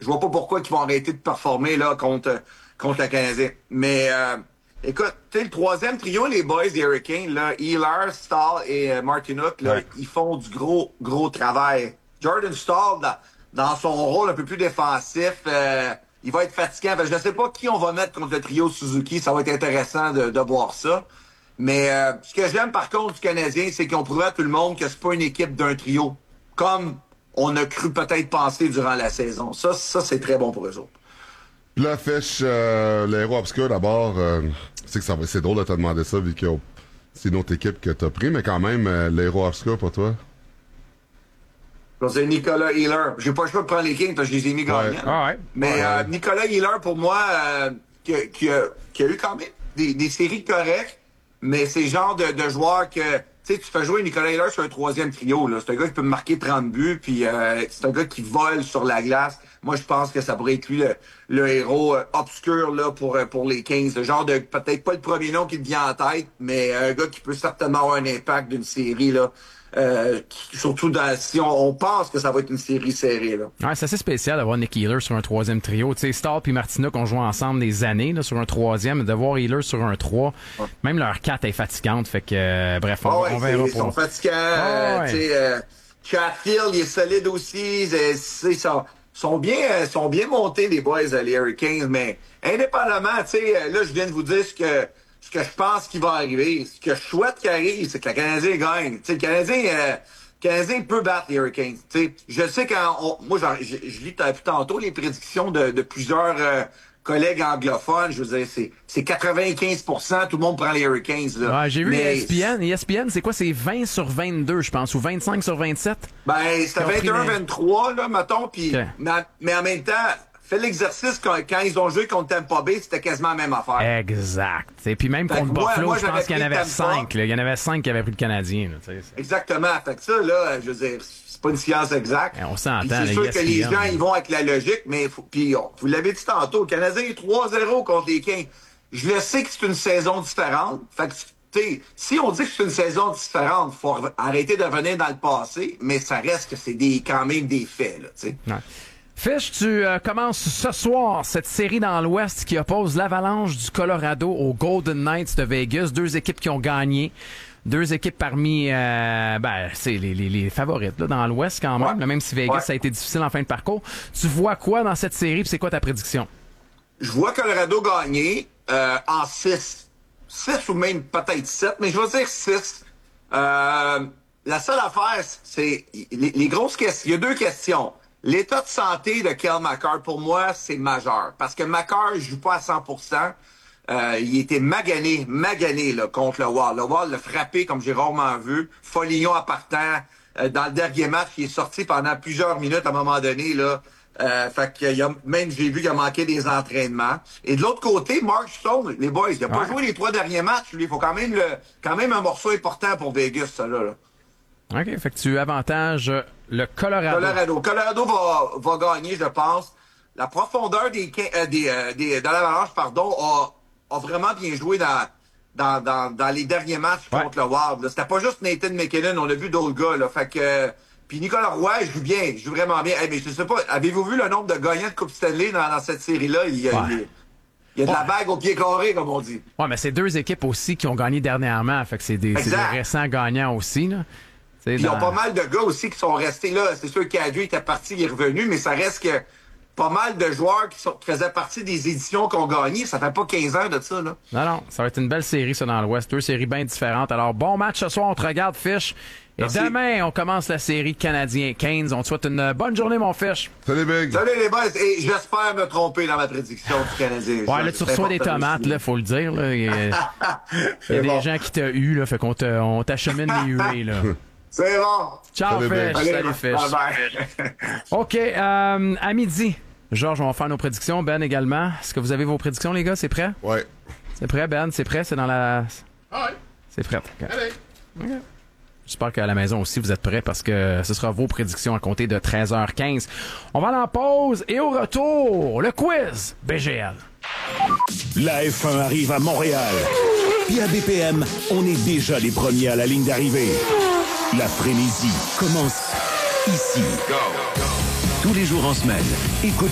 je vois pas pourquoi ils vont arrêter de performer là contre le Canadien. Mais écoute, tu sais, le troisième trio, les boys des Hurricanes, là, Ehlers, Stahl et Martinook, là, ils font du gros travail. Jordan Stahl, dans son rôle un peu plus défensif, il va être fatigant. Je ne sais pas qui on va mettre contre le trio Suzuki. Ça va être intéressant de voir ça. Mais ce que j'aime par contre du Canadien, c'est qu'ils ont prouvé à tout le monde que c'est pas une équipe d'un trio. Comme on a cru peut-être penser durant la saison. Ça c'est très bon pour eux autres. La Fèche, l'héros obscur d'abord, c'est drôle de te demander ça vu que c'est une autre équipe que t'as pris, mais quand même, l'héros obscur pour toi? C'est Nicolas Ehlers. J'ai pas le choix de prendre les Kings parce que je les ai mis gagnants. Mais Nicolas Ehlers, pour moi, qui a eu quand même des séries correctes, mais c'est le genre de joueur que tu sais, tu fais jouer Nicolas Ehlers sur un troisième trio. Là. C'est un gars qui peut marquer 30 buts, puis c'est un gars qui vole sur la glace. Moi, je pense que ça pourrait être lui le héros obscur là pour les Kings. Le genre de, peut-être pas le premier nom qui te vient en tête, mais un gars qui peut certainement avoir un impact d'une série, là. Surtout si on pense que ça va être une série serrée. Là. Ouais, c'est assez spécial d'avoir Nick Ehlers sur un troisième trio. Tu sais, Stahl et Martinook ont joué ensemble des années là, sur un troisième. De voir Ehlers sur un 3, même leur 4 est fatigante. Fait que, bref, on verra. Ils sont fatigants. Chatfield, il est solide aussi. Ils sont bien montés, les boys, les Hurricanes. Mais indépendamment, tu sais, là, je viens de vous dire ce que je pense qu'il va arriver, ce que je souhaite qu'il arrive, c'est que le Canadien gagne. T'sais, le Canadien peut battre les Hurricanes. T'sais, je sais moi, je lis depuis tantôt les prédictions de plusieurs collègues anglophones. Je veux dire, c'est 95%, tout le monde prend les Hurricanes. Là. Ouais, j'ai vu ESPN. ESPN, c'est quoi? C'est 20 sur 22, je pense, ou 25 sur 27? Ben, c'était 21-23, là, mettons. Pis, mais en même temps, fais l'exercice quand ils ont joué contre Tampa Bay, c'était quasiment la même affaire. Exact. Et puis même contre Buffalo, je pense qu'il y en avait 5. Il y en avait 5 qui avaient pris le Canadien. Là, exactement. Fait que ça, là, je veux dire, c'est pas une science exacte. On s'entend. C'est sûr que les gens, ils vont avec la logique, mais puis vous l'avez dit tantôt, le Canadien est 3-0 contre les Kings. Je le sais que c'est une saison différente. Fait que, si on dit que c'est une saison différente, il faut arrêter de revenir dans le passé, mais ça reste que c'est quand même des faits, là, tu sais. Ouais. Fish, tu commences ce soir cette série dans l'Ouest qui oppose l'Avalanche du Colorado aux Golden Knights de Vegas. 2 équipes qui ont gagné. 2 équipes parmi c'est les favorites là, dans l'Ouest quand même, là, même si Vegas ça a été difficile en fin de parcours. Tu vois quoi dans cette série et c'est quoi ta prédiction? Je vois Colorado gagner en 6. 6 ou même peut-être 7, mais je vais dire 6. La seule affaire, c'est les grosses questions. Il y a 2 questions. L'état de santé de Cale Makar, pour moi, c'est majeur. Parce que Makar joue pas à 100%. Il était magané là, contre le Wild. Le Wild l'a frappé comme j'ai rarement vu. Foligno à partant. Dans le dernier match, il est sorti pendant plusieurs minutes à un moment donné. Là. Fait que même j'ai vu qu'il a manqué des entraînements. Et de l'autre côté, Mark Stone, les boys, il a pas joué les 3 derniers matchs. Lui, il faut quand même un morceau important pour Vegas, ça là. OK, fait que tu avantages le Colorado. Colorado va gagner, je pense. La profondeur de l'Avalanche, a vraiment bien joué dans les derniers matchs contre le Wild. C'était pas juste Nathan McKinnon, on a vu d'autres gars. Là, fait que puis Nicolas Roy il joue vraiment bien. Hey, mais je sais pas, avez-vous vu le nombre de gagnants de Coupe Stanley dans cette série-là? Il y a de la bague au pied carré, comme on dit. Ouais, mais c'est 2 équipes aussi qui ont gagné dernièrement. Fait que c'est des récents gagnants aussi, là. Puis ils ont pas mal de gars aussi qui sont restés là. C'est sûr qu'Adju était parti, il est revenu, mais ça reste que pas mal de joueurs qui faisaient partie des éditions qu'on gagné. Ça fait pas 15 ans de ça, là. Non, ça va être une belle série, ça, dans l'Ouest. 2 séries bien différentes. Alors, bon match ce soir, on te regarde, Fish. Et demain, on commence la série Canadien-Canes. On te souhaite une bonne journée, mon Fish. Salut, Big. Salut, les boys. Et j'espère me tromper dans ma prédiction du Canadien. Ouais, là, tu reçois des tomates, là, faut le dire, là. Il y a des gens qui t'ont eu, là, fait qu'on t'achemine les huées, là. C'est bon. Ciao, Fish. Salut, Fish. Bye. OK, à midi, Georges, on va faire nos prédictions. Ben également. Est-ce que vous avez vos prédictions, les gars? C'est prêt? Ouais. C'est prêt, Ben? C'est prêt? C'est dans la... Ah ouais. C'est prêt. Okay. Allez. Okay. J'espère qu'à la maison aussi, vous êtes prêts parce que ce sera vos prédictions à compter de 13h15. On va en pause et au retour, le quiz BGL. La F1 arrive à Montréal. Puis à BPM, on est déjà les premiers à la ligne d'arrivée. La frénésie commence ici. Tous les jours en semaine, écoute